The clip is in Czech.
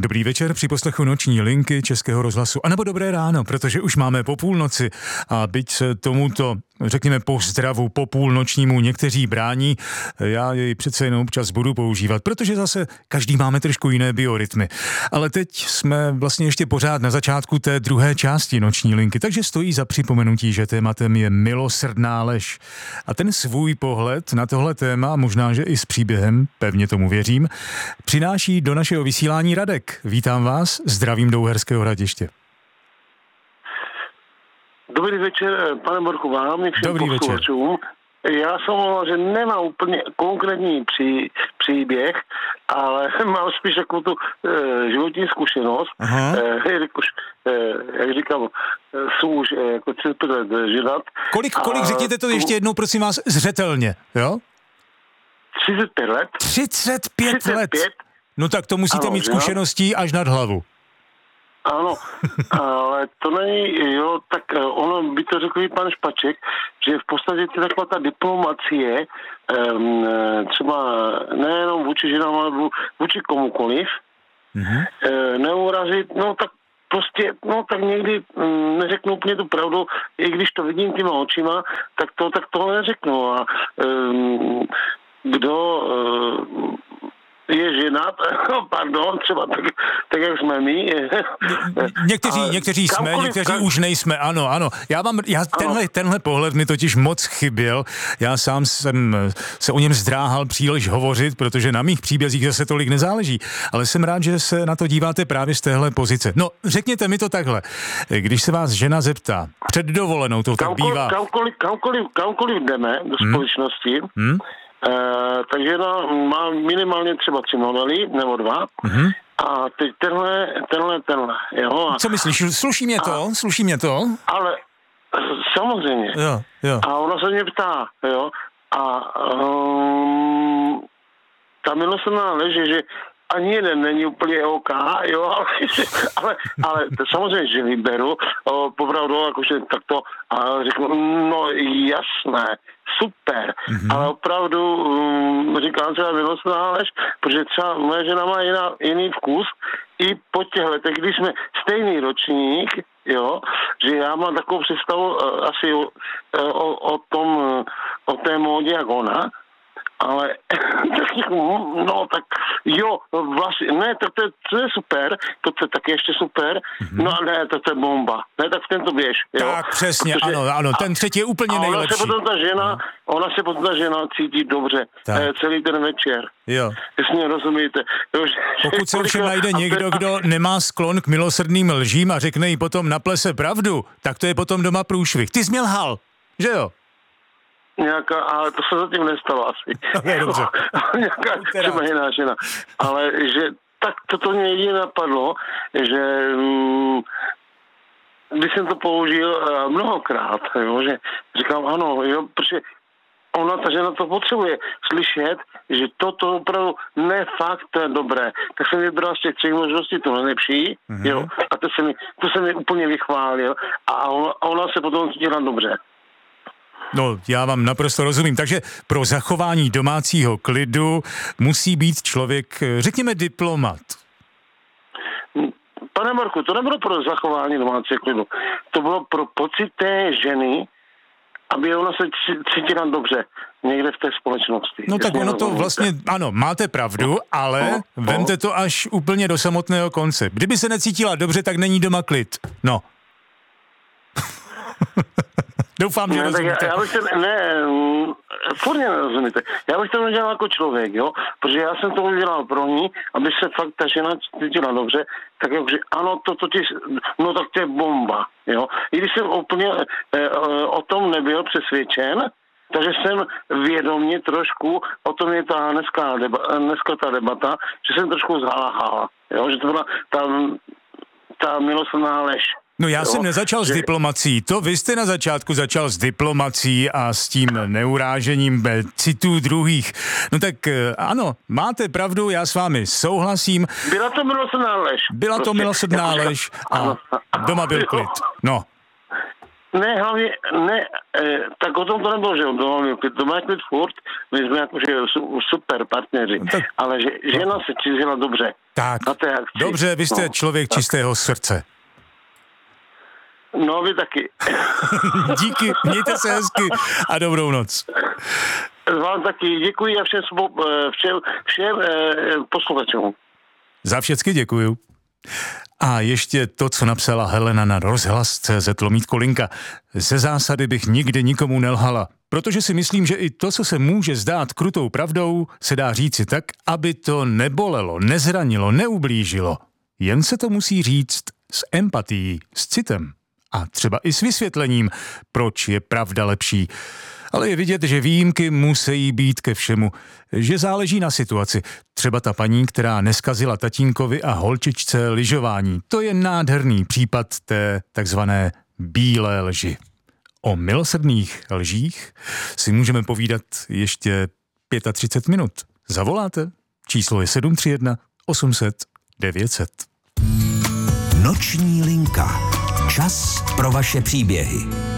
Dobrý večer při poslechu Noční linky Českého rozhlasu. A nebo dobré ráno, protože už máme po půlnoci a byť se tomuto, řekněme, pozdravu po půlnočnímu někteří brání, já jej přece jenom občas budu používat, protože zase každý máme trošku jiné biorytmy. Ale teď jsme vlastně ještě pořád na začátku té druhé části Noční linky, takže stojí za připomenutí, že tématem je milosrdná lež. A ten svůj pohled na tohle téma, možná, že i s příběhem, pevně tomu věřím, přináší do našeho vysílání Radek. Vítám vás, zdravím do Uherského Hradiště. Dobrý večer, pane Borku, vám i všem posluchačům. Já jsem mluvil, že nemá úplně konkrétní příběh, ale mám spíš takovou tu životní zkušenost. Jelikož, jak říkám, jsou už jako 35 let ženat. Kolik řekněte to ještě jednou, prosím vás, zřetelně, jo? 35 let. 35 let? No tak to musíte mít zkušeností až nad hlavu. Ano, ale to není, jo, tak ono by to řekl i pan Špaček, že v podstatě to je taková ta diplomacie, třeba nejenom vůči ženám, ale vůči komukoliv, neurazit, no tak prostě, no tak někdy neřeknu úplně tu pravdu, i když to vidím těma očima, tak toho neřeknu. A kdo je ženat, pardon, třeba tak jak jsme my. Někteří jsme, někteří už nejsme, ano. Tenhle pohled mi totiž moc chyběl. Já sám jsem se o něm zdráhal příliš hovořit, protože na mých příbězích zase tolik nezáleží. Ale jsem rád, že se na to díváte právě z téhle pozice. No, řekněte mi to takhle. Když se vás žena zeptá, před dovolenou to tak bývá. Kamkoliv jdeme do společnosti, takže má minimálně třeba 3 modely, nebo 2. A teď tenhle, jo. Co myslíš, sluší mě to? Ale samozřejmě. Jo. A ona se mě ptá, jo. A ta milosrdná lež je, že ani jeden není úplně OK, jo, ale to samozřejmě, že vyberu, popravdu, jakože takto, a řeknu, no jasné, super, ale opravdu říkám třeba milostná lež, protože třeba moje žena má jiný vkus, i po těch letech, když jsme stejný ročník, jo, že já mám takovou představu asi o té módě, jak ona, ale tak jo, vlastně, ne, to je super, to je taky ještě super, no a ne, to je bomba, ne, tak v tento běž, jo. Tak přesně, protože, ano, ten třetí je úplně nejlepší. Ona se potom ta žena cítí dobře, celý ten večer. Jo. Jestli mě rozumíte. Pokud se ovšem najde někdo, kdo nemá sklon k milosrdným lžím a řekne jí potom na plese pravdu, tak to je potom doma průšvih. Ty jsi mě lhal, že jo? Ale to se zatím nestalo asi. Okay, dobře. Nějaká třeba jiná žena. Ale že tak toto mě jedině napadlo, že když jsem to použil mnohokrát, jo, že říkám ano, jo, protože ta žena to potřebuje slyšet, že toto opravdu ne fakt, to je dobré. Tak jsem vybral z těch 3 možností to nejlepší, jo, a to se mi úplně vychválil a ona se potom cítila dobře. No, já vám naprosto rozumím. Takže pro zachování domácího klidu musí být člověk, řekněme, diplomat. Pane Marku, to nebylo pro zachování domácího klidu. To bylo pro pocit té ženy, aby ona se cítila dobře někde v té společnosti. No tak ono to vlastně, ano, máte pravdu, ale vemte to až úplně do samotného konce. Kdyby se necítila dobře, tak není doma klid. No. Doufám, že rozumíte. Furt nerozumíte. Já bych to nedělal jako člověk, jo, protože já jsem to udělal pro ní, aby se fakt ta žena cítila dobře, tak jakože ano, no tak to je bomba, jo. I když jsem úplně o tom nebyl přesvědčen, takže jsem vědomě trošku, o tom je dneska ta debata, že jsem trošku zhalahal, jo, že to byla ta milosrdná lež. No já jsem nezačal s diplomací, to vy jste na začátku začal s diplomací a s tím neurážením citů druhých. No tak ano, máte pravdu, já s vámi souhlasím. Byla to milosrdná lež. Byla to milosrdná lež a doma byl klid. No. Ne, hlavně, tak o tom to nebylo, že to má klid furt, my jsme jakože super partneři, tak, ale žena se cítila dobře. Tak, na té akci. Dobře, vy jste člověk čistého srdce. No, vy taky. Díky, mějte se hezky a dobrou noc. Vám taky děkuji a všem posluchačům. Za všecky děkuju. A ještě to, co napsala Helena na rozhlas.cz/Linka. Ze zásady bych nikdy nikomu nelhala, protože si myslím, že i to, co se může zdát krutou pravdou, se dá říci tak, aby to nebolelo, nezranilo, neublížilo. Jen se to musí říct s empatií, s citem a třeba i s vysvětlením, proč je pravda lepší. Ale je vidět, že výjimky musí být ke všemu, že záleží na situaci. Třeba ta paní, která neskazila tatínkovi a holčičce lyžování. To je nádherný případ té takzvané bílé lži. O milosrdných lžích si můžeme povídat ještě 35 minut. Zavoláte? Číslo je 731 800 900. Noční linka. Čas pro vaše příběhy.